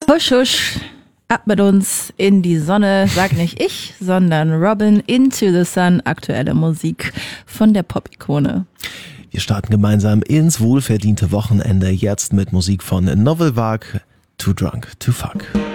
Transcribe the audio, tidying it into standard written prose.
Husch, husch, ab mit uns in die Sonne, sag nicht ich, sondern Robin, Into the Sun, aktuelle Musik von der Pop-Ikone. Wir starten gemeinsam ins wohlverdiente Wochenende jetzt mit Musik von Novel Vague, Too Drunk to Fuck.